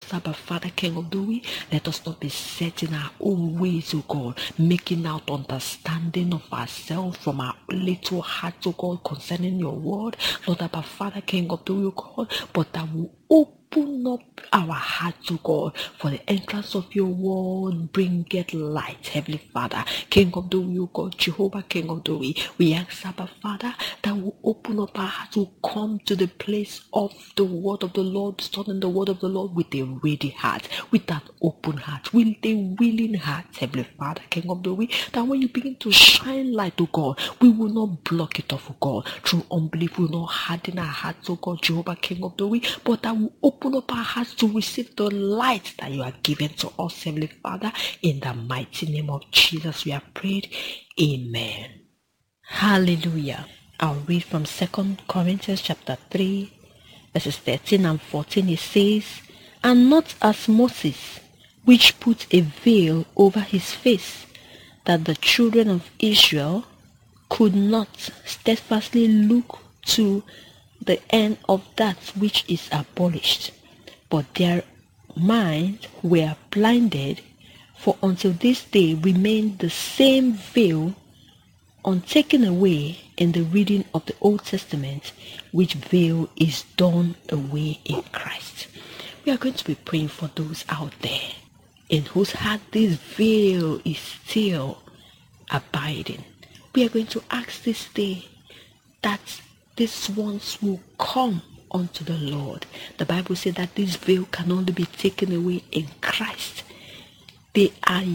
Abba Father, King of glory, let us not be set in our own ways, O God, making out understanding of ourselves from our little hearts, O God, concerning your word. Lord, Abba Father, King of glory, O God, but that will open up our hearts, O God, for the entrance of your word, bring it light, Heavenly Father, King of glory, O God, Jehovah, King of glory. We ask, Abba Father, that will open up our hearts, will come to the place of the word of the Lord, studying the word of the Lord with a ready heart, with that open heart, with a willing heart, Heavenly Father, King of glory, that when you begin to shine light, O God, we will not block it off, O God, through unbelief. We will not harden our hearts, O God, Jehovah, King of glory, but that will open up our hearts to receive the light that you are giving to us, Heavenly Father. In the mighty name of Jesus, we have prayed. Amen. Hallelujah. I'll read from 2 Corinthians chapter 3, verses 13 and 14. It says, "And not as Moses, which put a veil over his face, that the children of Israel could not steadfastly look to the end of that which is abolished, but their minds were blinded, for until this day remained the same veil untaken away in the reading of the Old Testament, which veil is done away in Christ." We are going to be praying for those out there in whose heart this veil is still abiding. We are going to ask this day that these ones will come unto the Lord. The Bible said that this veil can only be taken away in Christ. They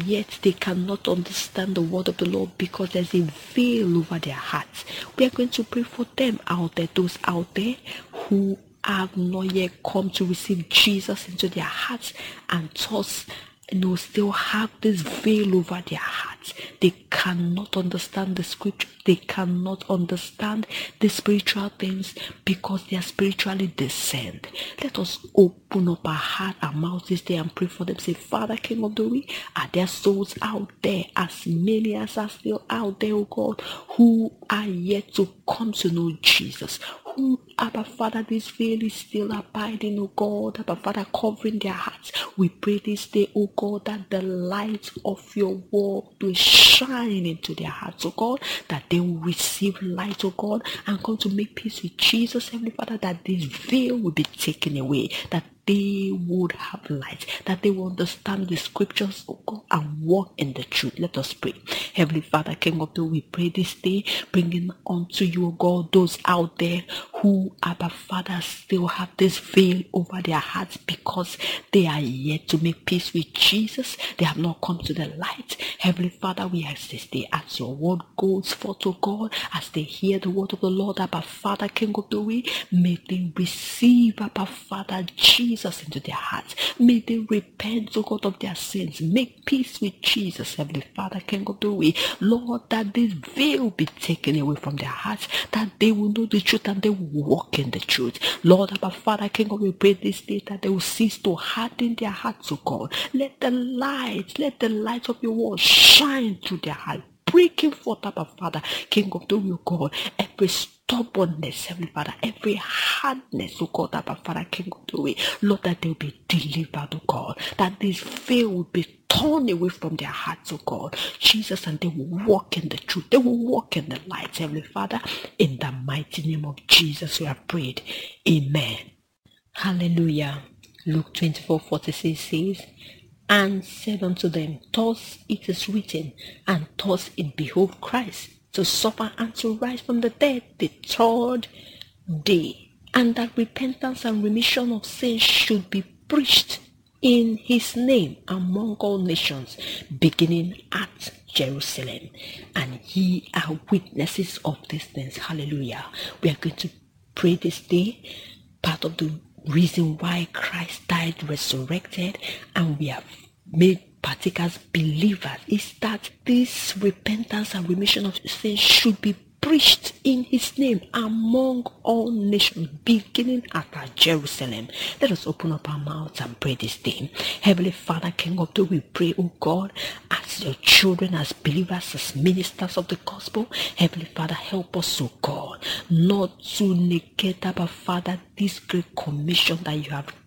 cannot understand the word of the Lord because there's a veil over their hearts. We are going to pray for them out there, those out there who have not yet come to receive Jesus into their hearts, and thus still have this veil over their hearts. They cannot understand the scripture. They cannot understand the spiritual things because they are spiritually discerned. Let us open up our heart, our mouth this day and pray for them. Say, Father, King of glory, are there souls out there, as many as are still out there, oh God, who are yet to come to know Jesus? Who, Abba Father, this veil is still abiding, oh God, Abba Father, covering their hearts. We pray this day, oh God, that the light of your word will shine into their hearts, oh God, that they will receive light, oh God, and come to make peace with Jesus, Heavenly Father, that this veil will be taken away, that they would have light, that they will understand the scriptures, oh God, and walk in the truth. Let us pray. Heavenly Father, King of glory, we pray this day, bringing unto you, oh God, those out there who, Abba Father, still have this veil over their hearts because they are yet to make peace with Jesus. They have not come to the light. Heavenly Father, we ask this day, as your word goes forth, oh God, as they hear the word of the Lord, Abba Father, King of glory, may they receive, Abba Father, Jesus into their hearts. May they repent, oh God, of their sins. Make peace with Jesus, Heavenly Father, King of glory. Lord, that this veil be taken away from their hearts, that they will know the truth and they will walk in the truth. Lord, Abba Father, King of glory, we pray this day that they will cease to harden their hearts, oh God. Let the light of your word shine through their heart, breaking forth, Abba Father, King of glory, oh God, every stubbornness, Heavenly Father, every hardness, oh God, Abba Father, King of glory, Lord, that they will be delivered, oh God, that this veil will be torn away from their hearts, oh God, Jesus, and they will walk in the truth. They will walk in the light, Heavenly Father. In the mighty name of Jesus, we have prayed. Amen. Hallelujah. Luke 24:46 says, "And said unto them, Thus it is written, and thus it behoved Christ to suffer and to rise from the dead the third day, and that repentance and remission of sins should be preached in his name among all nations, beginning at Jerusalem. And ye are witnesses of these things." Hallelujah. We are going to pray this day. Part of the reason why Christ died, resurrected, and we have made partakers believers is that this repentance and remission of sins should be preached in his name among all nations, beginning at Jerusalem. Let us open up our mouths and pray this day. Heavenly Father, King of glory, we pray, oh God, as your children, as believers, as ministers of the gospel. Heavenly Father, help us, oh God, not to negate, Abba Father, this great commission that you have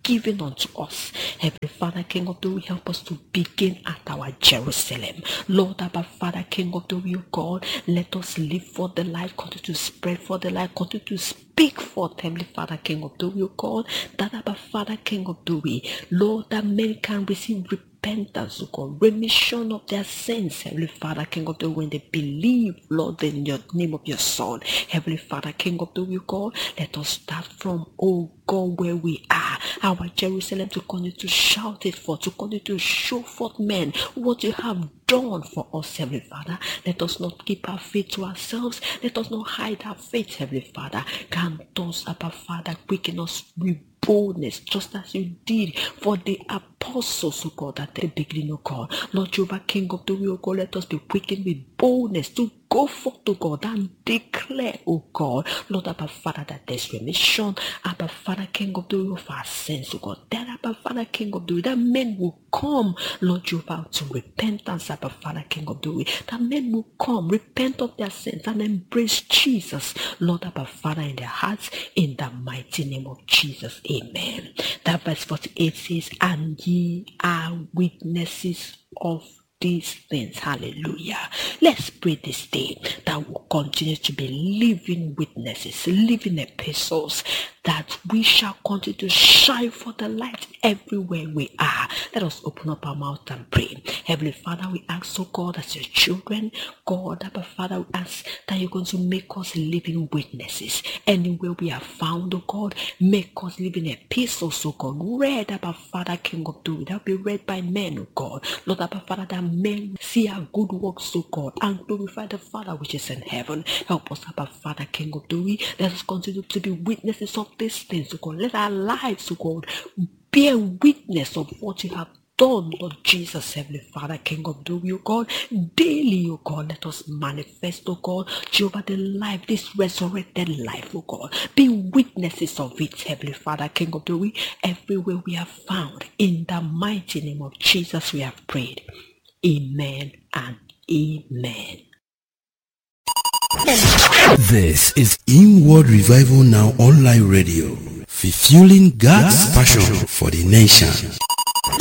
given unto us. Heavenly Father, King of glory, help us to begin at our Jerusalem. Lord, Abba Father, King of glory, God, let us live for the light, continue to spread for the light, continue to speak forth, Heavenly Father, King of glory, God, that Abba Father, King of glory, Lord, that men can receive repentance, God, remission of their sins, Heavenly Father, King of glory, when they believe, Lord, in your name of your Son. Heavenly Father, King of glory, God, let us start from, oh God, where we are, our Jerusalem, to continue to shout it forth, to continue to show forth men what you have done for us, Heavenly Father. Let us not keep our faith to ourselves. Let us not hide our faith, Heavenly Father. Can those, Abba Father, quicken us with boldness, just as you did for the apostles, oh God, at the beginning, oh God. Lord Jehovah, King of glory, oh God, let us be quickened with boldness to go forth, oh God, and declare, oh God, Lord Abba Father, that there's remission, Abba Father, King of glory, of our sins, oh God. That Abba Father, King of glory, that men will come, Lord Jehovah, to repentance, Abba Father, King of glory. That men will come, repent of their sins, and embrace Jesus, Lord Abba Father, in their hearts, in the mighty name of Jesus. Amen. That verse 48 says, and ye are witnesses of these things. Hallelujah. Let's pray this day that we'll continue to be living witnesses, living epistles, that we shall continue to shine for the light everywhere we are. Let us open up our mouth and pray. Heavenly Father, we ask, oh God, as your children, God, Abba Father, we ask that you're going to make us living witnesses. Anywhere we are found, oh God, make us living epistles, oh God, read, Abba Father, King of glory, that will be read by men, oh God. Lord, Abba Father, that men see our good works, oh God, and glorify the Father which is in heaven. Help us, Abba Father, King of glory. Let us continue to be witnesses of these things, oh God. Let our lives, oh God, bear witness of what you have done, Lord Jesus, Heavenly Father, King of glory, oh God. Daily, oh God, let us manifest, oh God, Jehovah, the life, this resurrected life, oh God. Be witnesses of it, Heavenly Father, King of glory, everywhere we are found. In the mighty name of Jesus, we have prayed. Amen and amen. This is Inward Revival Now Online Radio, fulfilling God's passion for the nation.